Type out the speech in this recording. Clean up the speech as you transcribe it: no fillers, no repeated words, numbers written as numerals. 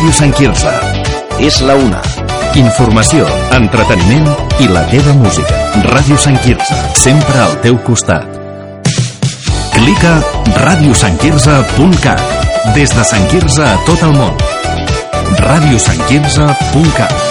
Ràdio Sant Quirze. És la una. Informació, entreteniment i la teva música. Ràdio Sant Quirze, sempre al teu costat. Clica radiosantquirze.cat. Des de Sant Quirze a tot el món. radiosantquirze.cat.